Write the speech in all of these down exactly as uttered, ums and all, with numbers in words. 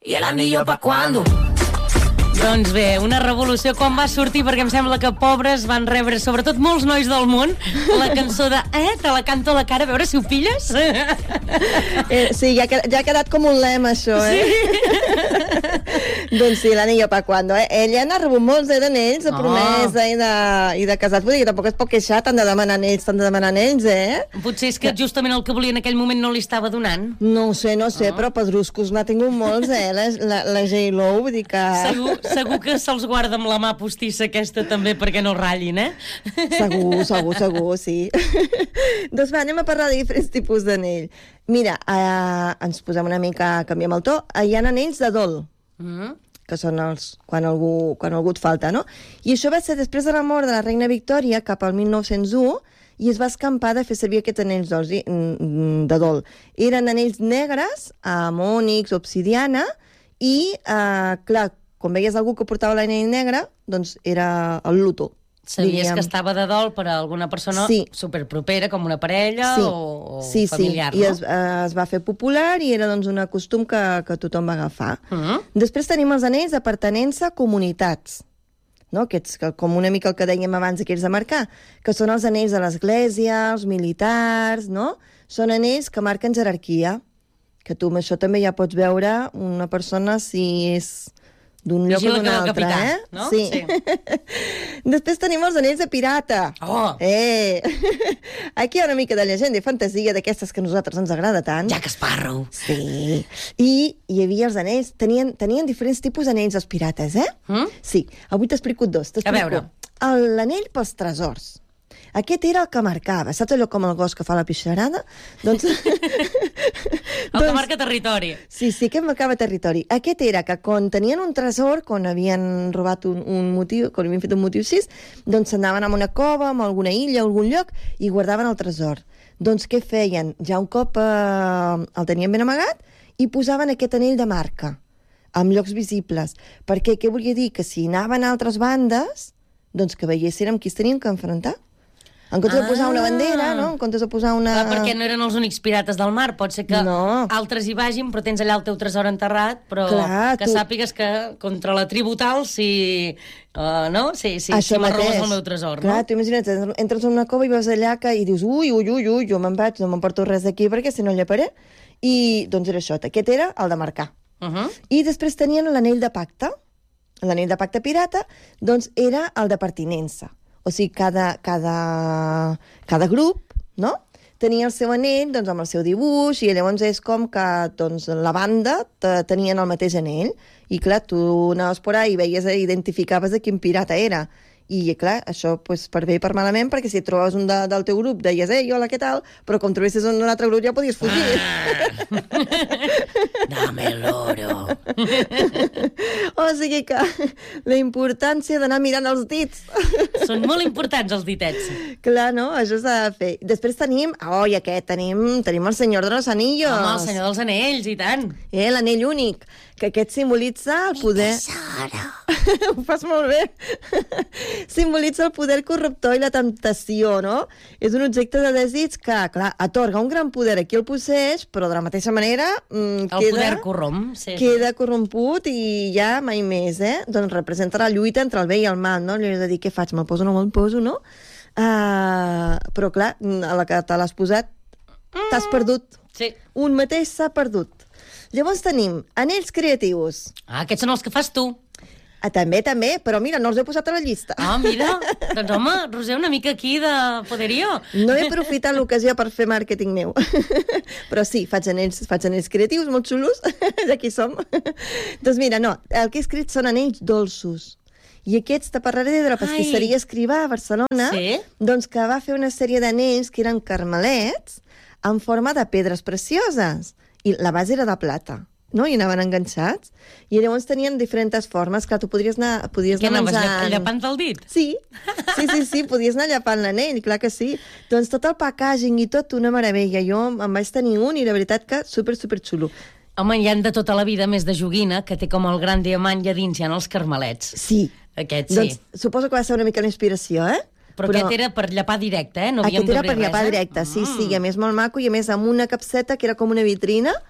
¿Y el anillo pa' cuándo? Doncs bé, una revolució quan va sortir, perquè em sembla que pobres van rebre, sobretot molts nois del món, la cançó de eh, te la canto a la cara, a veure si ho pilles. Eh, sí, ja, ja ha quedat com un lema, això, eh? Sí. Doncs sí, l'anillo pa' cuando, eh? Ella n'ha rebut molts eh, d'anells, de promesa oh. i, de, i de casats. Vull dir que tampoc es pot queixar, tant de demanar anells, tant de demanar anells, eh? Potser és que justament el que volia en aquell moment no li estava donant. No ho sé, no sé, oh. però pedruscos n'ha tingut molts, eh? La, la, la J-Lo, vull dir que... Segur, segur que se'ls guarda amb la mà postissa aquesta també perquè no ratllin, eh? Segur, segur, segur, sí. Doncs va, anem a parlar de diferents tipus d'anell. Mira, eh, ens posem una mica, canviem el to. Hi ha anells de dol, mm. que són els quan algú, quan algú et falta, no? I això va ser després de la mort de la reina Victòria, cap al mil nou-cents u, i es va escampar de fer servir aquests anells dols, de dol. Eren anells negres, amb ònix, obsidiana, i, eh, clar, quan veies algú que portava l'anell negre, doncs era el luto. Sabies diríem. Que estava de dol per a alguna persona sí. superpropera, com una parella sí. o, o sí, familiar, sí. no? I es, eh, es va fer popular i era doncs, una costum que, que tothom va agafar. Uh-huh. Després tenim els anells de pertinença a comunitats, no? Aquests, que, com una mica el que dèiem abans, aquests de marcar, que són els anells de l'església, els militars, no? Són anells que marquen jerarquia, que tu amb això també ja pots veure una persona si és... d'un lloc o d'un altre, capità, eh? No? Sí. sí. Després tenim els anells de pirata. Oh! Eh! Aquí hi ha una mica de llegenda i fantasia d'aquestes que a nosaltres ens agrada tant. Jack Sparrow. Sí. I hi havia els anells, tenien, tenien diferents tipus d'anells els pirates, eh? Mm? Sí. Avui t'explico dos. A veure. L'anell pels tresors. Aquest era el que marcava. Saps allò com el gos que fa la pixarada? Doncs... el doncs... que marca territori. Sí, sí, que marcava territori. Aquest era que quan tenien un tresor, quan havien robat un, un motiu, quan havien fet un motiu sis, doncs s'anaven a una cova, a alguna illa, a algun lloc, i guardaven el tresor. Doncs què feien? Ja un cop eh, el tenien ben amagat i posaven aquest anell de marca, amb llocs visibles. Perquè què volia dir? Que si anaven a altres bandes, doncs que veiessin amb qui es tenien que enfrontar. En comptes ah. de posar una bandera, no? En comptes de posar una... Clar, perquè no eren els únics pirates del mar. Pot ser que no. altres hi vagin, però tens allà el teu tresor enterrat, però Clar, que tu... sàpigues que contra la tribu tal, si... Uh, no? Si, si, si m'arrobes el meu tresor, Clar, no? tu imagina't, entres en una cova i veus allà que, i dius, ui, ui, ui, ui, jo me'n vaig, no m'emporto res d'aquí perquè si no llaparé. I doncs era això, aquest era el de marcar. Uh-huh. I després tenien l'anell de pacte. L'anell de pacte pirata, doncs era el de pertinença. O sigui, cada, cada, cada grup, no?, tenia el seu anell doncs, amb el seu dibuix, i llavors és com que doncs, la banda tenien el mateix anell. I clar, tu anaves por ahí i veies, identificaves de quin pirata era. I clar, això pues, per bé i per malament, perquè si et trobaves un de, del teu grup deies, ei, hola, què tal? Però com trobessis un altre grup ja podies fugir. Ah. Dame l'oro. O sigui que la importància d'anar mirant els dits. Són molt importants els ditets. Clar, no? Això s'ha de fer. Després tenim, oh, i aquest, tenim, tenim el senyor de los anillos. Home, el senyor dels anells, i tant. Eh, l'anell únic, que aquest simbolitza el poder... Ho fas molt bé. Simbolitza el poder corruptor i la temptació, no? És un objecte de desig que, clar, atorga un gran poder a qui el posseix, però de la mateixa manera mm, el queda, poder corromp, sí. queda corromput i ja mai més, eh? Doncs representa la lluita entre el bé i el mal, no? Allò de dir, què faig? Me'l poso o no me'l poso, no? Uh, però, clar, a la que te l'has posat, mm. t'has perdut. Sí. Un mateix s'ha perdut. Llavors tenim anells creatius. Ah, aquests són els que fas tu. Ah, també, també, però mira, no els he posat a la llista. Ah, mira, doncs home, Roser, una mica aquí de poderío. No he aprofitat l'ocasió per fer màrqueting meu. Però sí, faig anells, faig anells creatius, molt xulos, ja aquí som. Doncs mira, no, el que he escrit són anells dolços. I aquests te parlaré de la pastisseria Ai. Escrivà a Barcelona, sí? Doncs que va fer una sèrie d'anells que eren carmelets en forma de pedres precioses. I la base era de plata, no? I anaven enganxats. I llavors tenien diferents formes. Clar, tu podries anar, podries anar menjant... Què anaves llapant del dit? Sí, sí, sí, sí, podies anar llapant l'anell, clar que sí. Doncs tot el packaging i tot, una meravella. Jo em vaig tenir un i la veritat que super, super xulo. Home, hi han de tota la vida, més de joguina, que té com el gran diamant i a dins hi ha els carmelets. Sí. Aquest sí. Doncs suposo que va ser una mica l'inspiració, eh? Però, però aquest era per llapar directe, eh? No havíem aquest era d'obrir per llapar res, eh? directe, sí, mm. sí, i a més molt maco, i a més amb una capseta que era com una vitrina,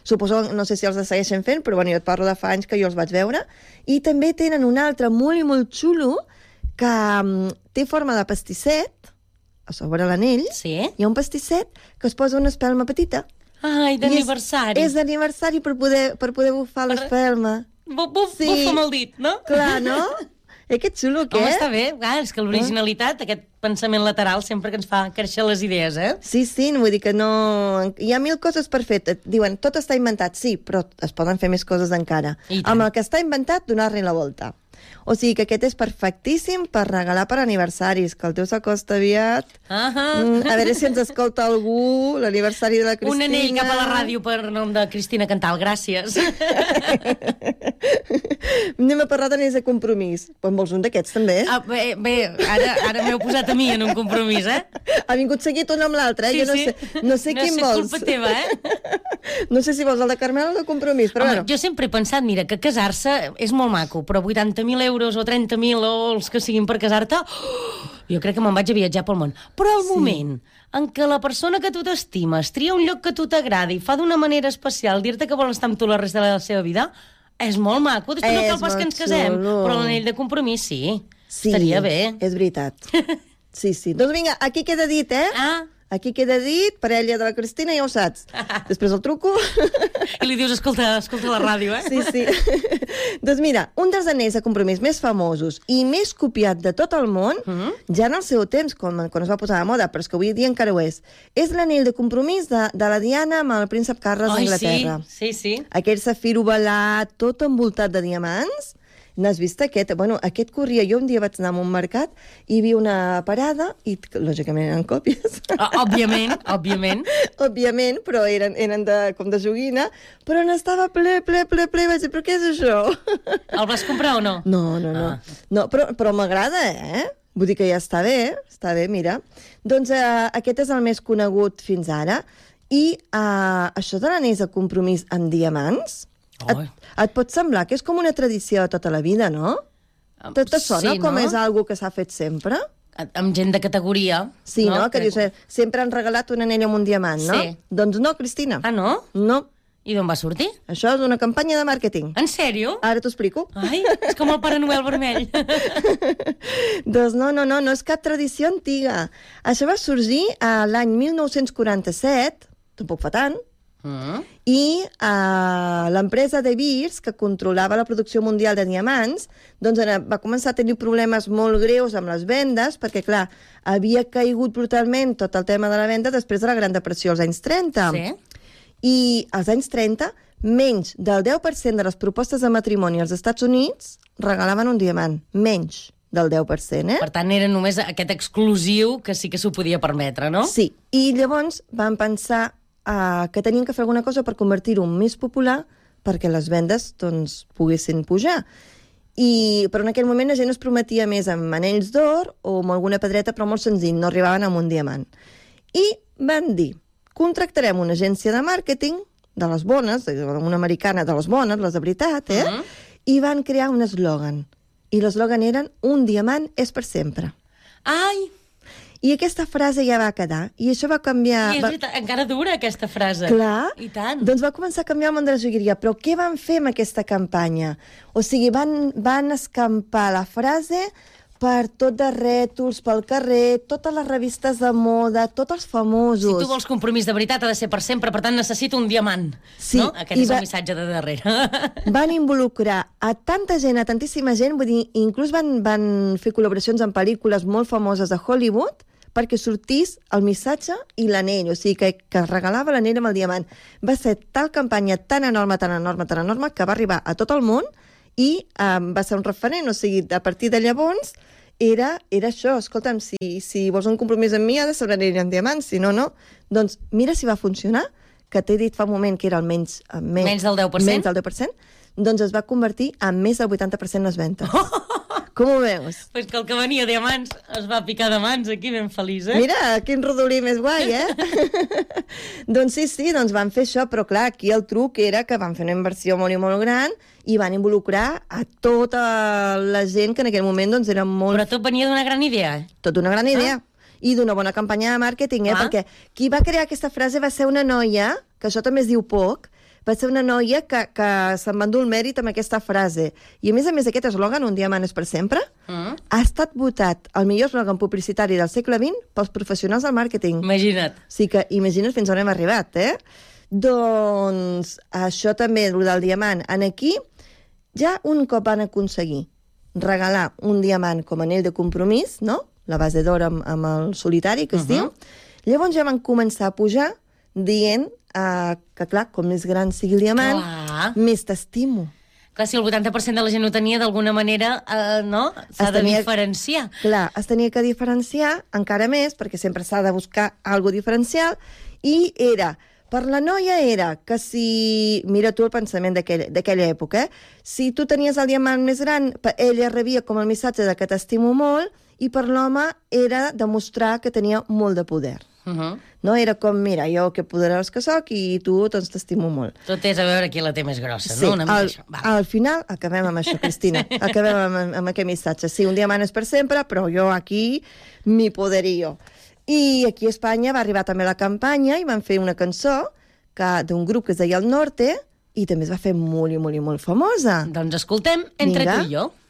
Suposo, no sé si els segueixen fent, però bueno, jo et parlo de fa anys que jo els vaig veure. I també tenen un altre molt i molt xulo que um, té forma de pastisset, a sobre l'anell, sí? Hi ha un pastisset que es posa una espelma petita. Ai, d'aniversari. És, és d'aniversari per poder, per poder bufar per... l'espelma. Buf, buf, sí. Bufa amb el dit, no? Clar, no? Eh, que xulo, què? Home, està bé. Ah, és que l'originalitat, aquest pensament lateral, sempre que ens fa créixer les idees, eh? Sí, sí, vull dir que no... Hi ha mil coses per fer. Et diuen, tot està inventat, sí, però es poden fer més coses encara. Amb el que està inventat, donar-li la volta. O sigui que aquest és perfectíssim per regalar per aniversaris, que el teu s'acosta aviat. Uh -huh. mm, a veure si ens escolta algú, l'aniversari de la Cristina. Un anell cap a la ràdio per nom de Cristina Cantal, gràcies. Anem a parlar d'anells de compromís. Quan vols un d'aquests, també? Ah, bé, bé, ara, ara m'heu posat a mi en un compromís, eh? Ha vingut seguit un amb l'altre, eh? Sí, jo no sí. sé, no sé no quin sé, vols. culpa teva, eh? No sé si vols el de Carmel o el de compromís, però Home, bueno. Jo sempre he pensat, mira, que casar-se és molt maco, però vuitanta mil euros o trenta mil o els que siguin per casar-te, oh, jo crec que me'n vaig a viatjar pel món. Però el sí. moment en què la persona que tu t'estimes tria un lloc que a tu t'agradi, fa d'una manera especial dir-te que vol estar amb tu la resta de la seva vida, és molt maco. Després no cal pas que ens casem, xulo. però l'anell de compromís sí. Sí, estaria bé. És veritat. Sí, sí. Doncs vinga, aquí queda dit, eh? Ah. Aquí queda dit, parella de la Cristina, ja ho saps. Després el truco. I li dius, escolta, escolta la ràdio, eh? Sí, sí. Doncs mira, un dels anells de compromís més famosos i més copiat de tot el món, uh -huh. ja en el seu temps, quan, quan es va posar de moda, però és que avui dia encara ho és, és l'anell de compromís de, de la Diana amb el príncep Carles d'Anglaterra. Sí, sí, sí. Aquell safir ovalat, tot envoltat de diamants. N'has vist aquest? Bueno, aquest corria. Jo un dia vaig anar a un mercat i hi havia una parada i, lògicament, eren còpies. Oh, òbviament, òbviament. Òbviament, però eren, eren de, com de joguina, però n'estava ple, ple, ple, ple. Vaig dir, però què és això? El vas comprar o no? No, no, no. Ah. no però però m'agrada, eh? Vull dir que ja està bé, està bé, mira. Doncs eh, aquest és el més conegut fins ara. I eh, això de l'anells de compromís amb diamants... Et, et pot semblar que és com una tradició de tota la vida, no? Te, te sona sí, com no? és algo que s'ha fet sempre? Amb gent de categoria. Sí, no? no? Que dius, eh, sempre han regalat un anell amb un diamant, no? Sí. Doncs no, Cristina. Ah, no? No. I d'on va sortir? Això és una campanya de màrqueting. En sèrio? Ara t'ho explico. Ai, és com el Pare Noel vermell. Doncs no, no, no, no és cap tradició antiga. Això va sorgir a l'any mil nou-cents quaranta-set, tampoc fa tant, Mm. i uh, l'empresa De Beers, que controlava la producció mundial de diamants, doncs va començar a tenir problemes molt greus amb les vendes, perquè, clar, havia caigut brutalment tot el tema de la venda després de la Gran Depressió als anys trenta. Sí. I als anys trenta, menys del deu per cent de les propostes de matrimoni als Estats Units regalaven un diamant. Menys del deu per cent, eh? Per tant, era només aquest exclusiu que sí que s'ho podia permetre, no? Sí. I llavors van pensar Uh, que tenien que fer alguna cosa per convertir-ho més popular perquè les vendes doncs, poguessin pujar. I, però en aquell moment la gent es prometia més amb anells d'or o amb alguna pedreta, però molt senzill, no arribaven amb un diamant. I van dir, contractarem una agència de màrqueting de les bones, una americana de les bones, les de veritat, eh? Uh-huh. I van crear un eslògan. I l'eslògan eren un diamant és per sempre. Ai! I aquesta frase ja va quedar. I això va canviar... I és veritat, va... encara dura aquesta frase. Clar. I tant. Doncs va començar a canviar el món de la jogueria. Però què van fer amb aquesta campanya? O sigui, van, van escampar la frase per tot de rètols, pel carrer, totes les revistes de moda, tots els famosos. Si tu vols compromís de veritat, ha de ser per sempre, per tant necessito un diamant. Sí. No? Aquest és va... el missatge de darrere. Van involucrar a tanta gent, a tantíssima gent, vull dir, inclús van, van fer col·laboracions amb pel·lícules molt famoses de Hollywood perquè sortís el missatge i l'anell, o sigui, que, que regalava l'anell amb el diamant. Va ser tal campanya tan enorme, tan enorme, tan enorme, que va arribar a tot el món i um, va ser un referent, o sigui, a partir de llavors era, era això, escolta'm, si, si vols un compromís amb mi ha de ser un anell amb diamant, si no, no. Doncs mira si va funcionar, que t'he dit fa un moment que era el menys... menys, menys del deu per cent? Menys del deu per cent, doncs es va convertir en més del vuitanta per cent les ventes. Com ho veus? Pues que el que venia de mans es va picar de mans aquí ben feliç, eh? Mira, quin rodolí més guai, eh? Doncs sí, sí, doncs van fer això, però clar, aquí el truc era que van fer una inversió molt i molt gran i van involucrar a tota la gent que en aquell moment doncs era molt... Però tot venia d'una gran idea, eh? Tot una gran idea. Ah. I d'una bona campanya de màrqueting, eh? Ah. Perquè qui va crear aquesta frase va ser una noia, que això també es diu poc, va ser una noia que, que se'n va endur el mèrit amb aquesta frase. I a més a més aquest eslògan, un diamant és per sempre, mm. ha estat votat el millor eslògan publicitari del segle vint pels professionals del màrqueting. Imagina't. O sigui que imagina't fins on hem arribat, eh? Doncs això també, el del diamant. En aquí, ja un cop van aconseguir regalar un diamant com a anell de compromís, no? La base d'or amb, amb el solitari, que es uh-huh. diu. Llavors ja van començar a pujar dient uh, que, clar, com més gran sigui el diamant, clar. Més t'estimo. Clar, si el vuitanta per cent de la gent ho tenia, d'alguna manera, uh, no? S'ha de tenia, diferenciar. Clar, es tenia que diferenciar encara més, perquè sempre s'ha de buscar alguna diferencial, i era... Per la noia era que si... Mira tu el pensament d'aquella època, eh? Si tu tenies el diamant més gran, ella rebia com el missatge de que t'estimo molt, i per l'home era demostrar que tenia molt de poder. Uh-huh. No? Era com, mira, jo que poderós que sóc i tu doncs t'estimo molt. Tot és a veure qui la té més grossa, sí, no? Una mica al, això. Va. Al final acabem amb això, Cristina. Acabem amb, amb aquest missatge. Sí, un diamant és per sempre, però jo aquí mi poderío. I aquí a Espanya va arribar també la campanya i van fer una cançó d'un grup que es deia El Norte i també es va fer molt i molt i molt famosa. Doncs escoltem Entre Vinga. Tu i jo.